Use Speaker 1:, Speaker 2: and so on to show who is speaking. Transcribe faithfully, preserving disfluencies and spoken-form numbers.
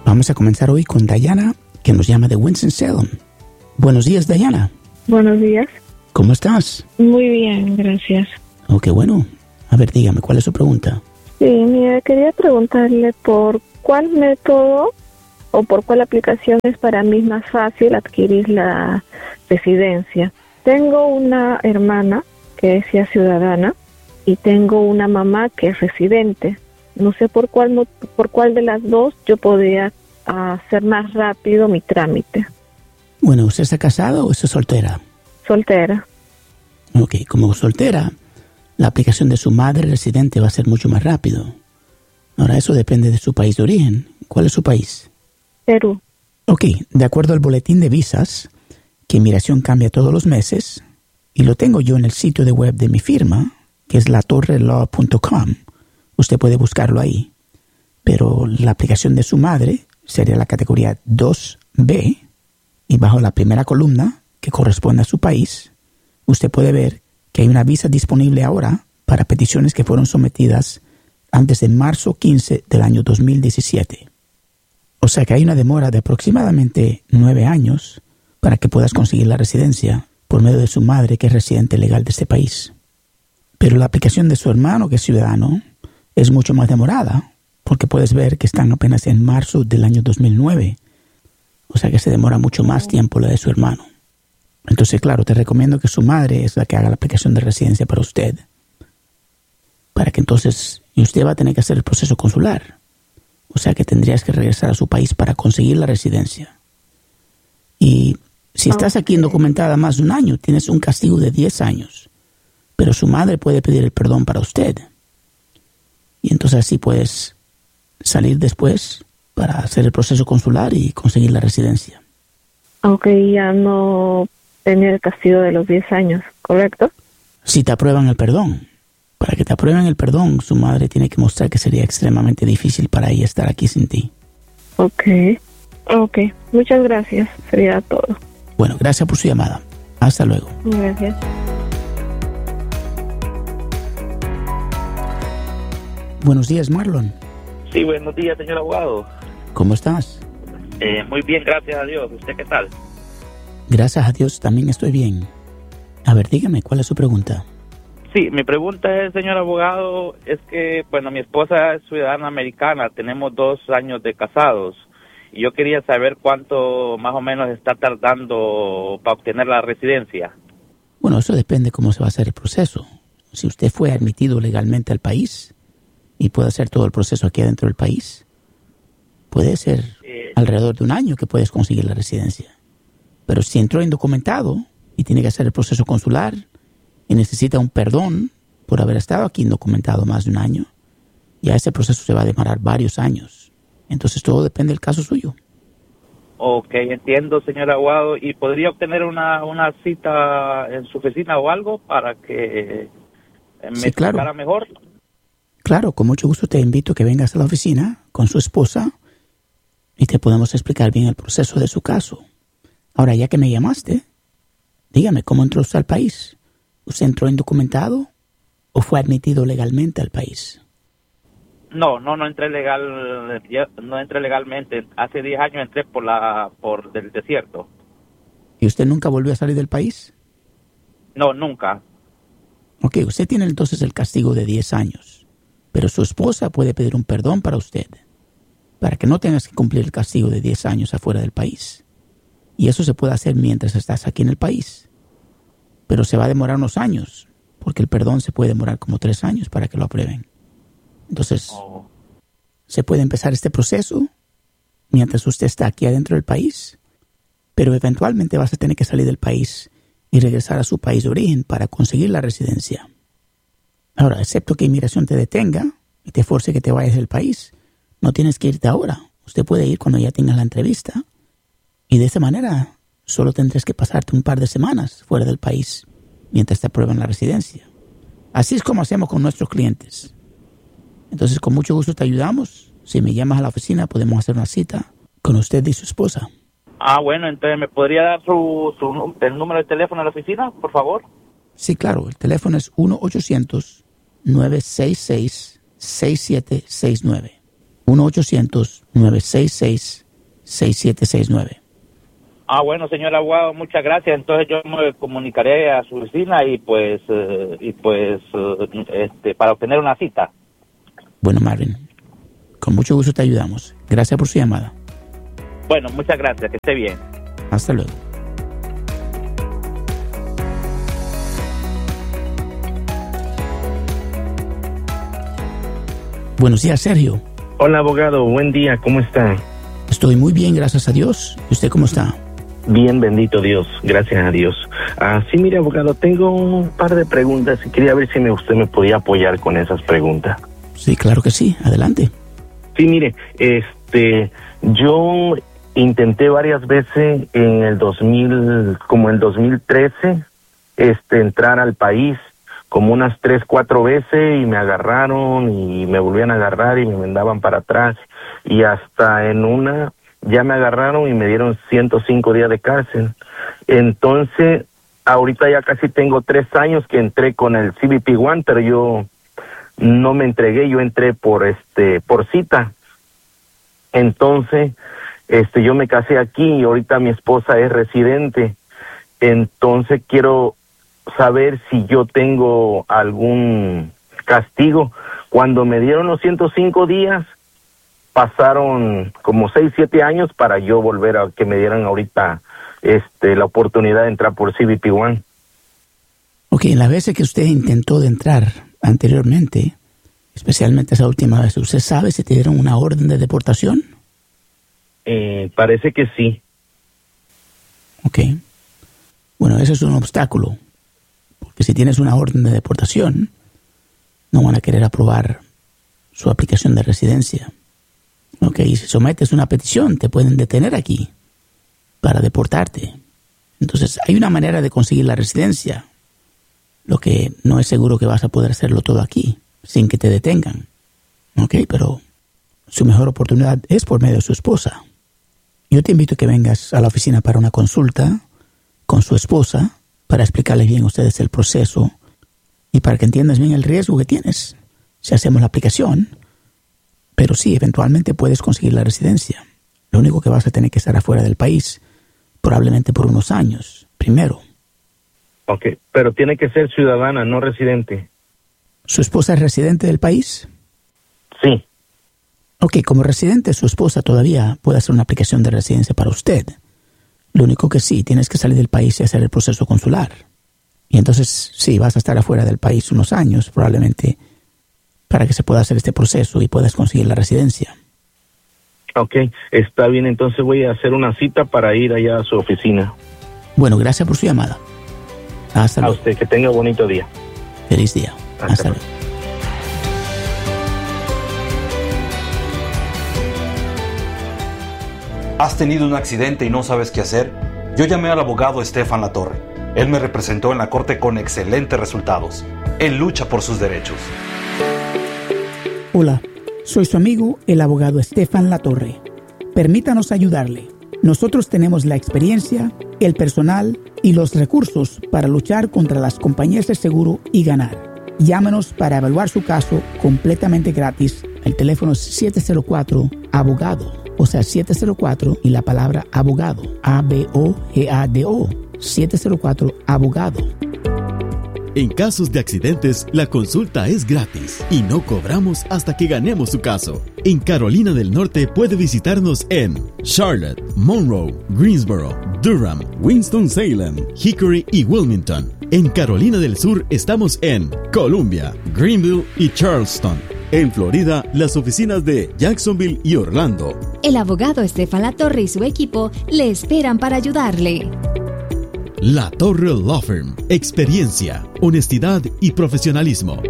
Speaker 1: Vamos a comenzar hoy con Diana, que nos llama de Winston-Salem. Buenos días, Diana.
Speaker 2: Buenos días.
Speaker 1: ¿Cómo estás?
Speaker 2: Muy bien, gracias.
Speaker 1: Oh, qué bueno. A ver, dígame, ¿cuál es su pregunta?
Speaker 2: Sí, mira, quería preguntarle por cuál método o por cuál aplicación es para mí más fácil adquirir la residencia. Tengo una hermana que es ya ciudadana y tengo una mamá que es residente. No sé por cuál por cuál de las dos yo podría hacer más rápido mi trámite.
Speaker 1: Bueno, ¿usted está casada o está soltera?
Speaker 2: Soltera.
Speaker 1: Ok, como soltera, la aplicación de su madre residente va a ser mucho más rápido. Ahora, eso depende de su país de origen. ¿Cuál es su país?
Speaker 2: Perú.
Speaker 1: Ok, de acuerdo al boletín de visas, que inmigración cambia todos los meses, y lo tengo yo en el sitio de web de mi firma, que es la torre law punto com. Usted puede buscarlo ahí. Pero la aplicación de su madre sería la categoría dos B, y bajo la primera columna, que corresponde a su país, usted puede ver que hay una visa disponible ahora para peticiones que fueron sometidas antes de marzo quince del año dos mil diecisiete. O sea que hay una demora de aproximadamente nueve años para que puedas conseguir la residencia por medio de su madre, que es residente legal de este país. Pero la aplicación de su hermano, que es ciudadano, es mucho más demorada, porque puedes ver que están apenas en marzo del año dos mil nueve. O sea que se demora mucho más tiempo la de su hermano. Entonces, claro, te recomiendo que su madre es la que haga la aplicación de residencia para usted. Para que entonces, y usted va a tener que hacer el proceso consular. O sea que tendrías que regresar a su país para conseguir la residencia. Y si estás aquí indocumentada más de un año, tienes un castigo de diez años. Pero su madre puede pedir el perdón para usted. Y entonces así puedes salir después para hacer el proceso consular y conseguir la residencia.
Speaker 2: Aunque ya no tenía el castigo de los diez años, ¿correcto?
Speaker 1: Si te aprueban el perdón. Para que te aprueben el perdón, su madre tiene que mostrar que sería extremadamente difícil para ella estar aquí sin ti.
Speaker 2: Ok, ok. Muchas gracias. Sería todo.
Speaker 1: Bueno, gracias por su llamada. Hasta luego.
Speaker 2: Gracias.
Speaker 1: Buenos días, Marlon.
Speaker 3: Sí, buenos días, señor abogado.
Speaker 1: ¿Cómo estás?
Speaker 3: Eh, muy bien, gracias a Dios. ¿Usted qué tal?
Speaker 1: Gracias a Dios, también estoy bien. A ver, dígame, ¿cuál es su pregunta?
Speaker 3: Sí, mi pregunta es, señor abogado, es que, bueno, mi esposa es ciudadana americana, tenemos dos años de casados, y yo quería saber cuánto más o menos está tardando para obtener la residencia.
Speaker 1: Bueno, eso depende cómo se va a hacer el proceso. Si usted fue admitido legalmente al país y puede hacer todo el proceso aquí adentro del país, puede ser eh, alrededor de un año que puedes conseguir la residencia. Pero si entró indocumentado y tiene que hacer el proceso consular y necesita un perdón por haber estado aquí indocumentado más de un año, ya ese proceso se va a demorar varios años. Entonces todo depende del caso suyo.
Speaker 3: Ok, entiendo, señor abogado. ¿Y podría obtener una, una cita en su oficina o algo para que me
Speaker 1: sí, claro.
Speaker 3: explicara mejor?
Speaker 1: Claro, con mucho gusto te invito a que vengas a la oficina con su esposa y te podemos explicar bien el proceso de su caso. Ahora, ya que me llamaste, dígame, ¿cómo entró usted al país? ¿Usted entró indocumentado o fue admitido legalmente al país?
Speaker 3: No, no, no entré legal, no entré legalmente. Hace diez años entré por la, por del desierto.
Speaker 1: ¿Y usted nunca volvió a salir del país?
Speaker 3: No, nunca.
Speaker 1: Ok, usted tiene entonces el castigo de diez años, pero su esposa puede pedir un perdón para usted, para que no tengas que cumplir el castigo de diez años afuera del país. Y eso se puede hacer mientras estás aquí en el país. Pero se va a demorar unos años, porque el perdón se puede demorar como tres años para que lo aprueben. Entonces, oh. se puede empezar este proceso mientras usted está aquí adentro del país, pero eventualmente vas a tener que salir del país y regresar a su país de origen para conseguir la residencia. Ahora, excepto que inmigración te detenga y te force que te vayas del país, no tienes que irte ahora. Usted puede ir cuando ya tengas la entrevista. Y de esta manera, solo tendrás que pasarte un par de semanas fuera del país mientras te aprueban la residencia. Así es como hacemos con nuestros clientes. Entonces, con mucho gusto te ayudamos. Si me llamas a la oficina, podemos hacer una cita con usted y su esposa.
Speaker 3: Ah, bueno, entonces, ¿me podría dar su, su el número de teléfono de la oficina, por favor?
Speaker 1: Sí, claro. El teléfono es uno ochocientos, nueve seis seis, seis siete seis nueve. uno ochocientos, nueve seis seis, seis siete seis nueve.
Speaker 3: Ah, bueno, señor abogado, muchas gracias. Entonces yo me comunicaré a su oficina y pues, eh, y pues, eh, este, para obtener una cita.
Speaker 1: Bueno, Marvin, con mucho gusto te ayudamos. Gracias por su llamada.
Speaker 3: Bueno, muchas gracias, que esté bien.
Speaker 1: Hasta luego. Buenos días, Sergio.
Speaker 4: Hola, abogado, buen día, ¿cómo está?
Speaker 1: Estoy muy bien, gracias a Dios. ¿Y usted cómo está?
Speaker 4: Bien, bendito Dios, gracias a Dios. Ah, sí, mire, abogado, tengo un par de preguntas y quería ver si me, usted me podía apoyar con esas preguntas.
Speaker 1: Sí, claro que sí, adelante.
Speaker 4: Sí, mire, este, yo intenté varias veces en el dos mil, como el dos mil trece, este, entrar al país como unas tres, cuatro veces y me agarraron y me volvían a agarrar y me mandaban para atrás y hasta en una ya me agarraron y me dieron ciento cinco días de cárcel. Entonces, ahorita ya casi tengo tres años que entré con el C B P uno, pero yo no me entregué, yo entré por este por cita. Entonces, este yo me casé aquí y ahorita mi esposa es residente. Entonces, quiero saber si yo tengo algún castigo. Cuando me dieron los ciento cinco días, pasaron como seis, siete años para yo volver a que me dieran ahorita este la oportunidad de entrar por C B P uno.
Speaker 1: Ok, las veces que usted intentó de entrar anteriormente, especialmente esa última vez, ¿usted sabe si te dieron una orden de deportación?
Speaker 4: Eh, parece que sí.
Speaker 1: Ok. Bueno, eso es un obstáculo, porque si tienes una orden de deportación, no van a querer aprobar su aplicación de residencia. Ok, y si sometes una petición, te pueden detener aquí para deportarte. Entonces, hay una manera de conseguir la residencia, lo que no es seguro que vas a poder hacerlo todo aquí, sin que te detengan. Ok, pero su mejor oportunidad es por medio de su esposa. Yo te invito a que vengas a la oficina para una consulta con su esposa, para explicarles bien a ustedes el proceso y para que entiendas bien el riesgo que tienes si hacemos la aplicación. Pero sí, eventualmente puedes conseguir la residencia. Lo único que vas a tener que estar afuera del país, probablemente por unos años, primero.
Speaker 4: Ok, pero tiene que ser ciudadana, no residente.
Speaker 1: ¿Su esposa es residente del país?
Speaker 4: Sí.
Speaker 1: Ok, como residente, su esposa todavía puede hacer una aplicación de residencia para usted. Lo único que sí, tienes que salir del país y hacer el proceso consular. Y entonces, sí, vas a estar afuera del país unos años, probablemente, para que se pueda hacer este proceso y puedas conseguir la residencia.
Speaker 4: Ok, está bien, entonces voy a hacer una cita para ir allá a su oficina.
Speaker 1: Bueno, gracias por su llamada. Hasta luego.
Speaker 4: A usted, que tenga bonito día.
Speaker 1: Feliz día. Hasta, Hasta luego.
Speaker 5: ¿Has tenido un accidente y no sabes qué hacer? Yo llamé al abogado Estefan Latorre. Él me representó en la corte con excelentes resultados. Él lucha por sus derechos.
Speaker 1: Hola, soy su amigo, el abogado Estefan Latorre. Permítanos ayudarle. Nosotros tenemos la experiencia, el personal y los recursos para luchar contra las compañías de seguro y ganar. Llámenos para evaluar su caso completamente gratis. El teléfono es siete cero cuatro, abogado. O sea, siete cero cuatro y la palabra abogado. A B O G A D O. siete cero cuatro, abogado.
Speaker 6: En casos de accidentes, la consulta es gratis y no cobramos hasta que ganemos su caso. En Carolina del Norte puede visitarnos en Charlotte, Monroe, Greensboro, Durham, Winston-Salem, Hickory y Wilmington. En Carolina del Sur estamos en Columbia, Greenville y Charleston. En Florida, las oficinas de Jacksonville y Orlando.
Speaker 7: El abogado Estefan Latorre y su equipo le esperan para ayudarle.
Speaker 6: La Torre Law Firm. Experiencia, honestidad y profesionalismo.